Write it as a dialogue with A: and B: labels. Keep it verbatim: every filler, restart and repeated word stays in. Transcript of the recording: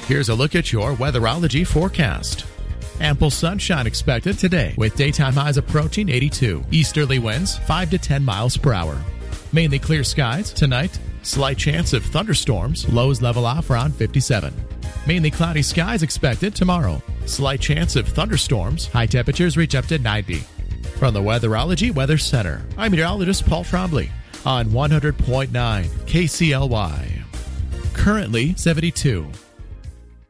A: Here's a look at your weatherology forecast. Ample sunshine expected today with daytime highs approaching eighty-two. Easterly winds five to ten miles per hour. Mainly clear skies tonight. Slight chance of thunderstorms. Lows level off around fifty-seven. Mainly cloudy skies expected tomorrow. Slight chance of thunderstorms. High temperatures reach up to ninety. From the Weatherology Weather Center, I'm meteorologist Paul Trombley on one hundred point nine K C L Y. Currently seventy-two.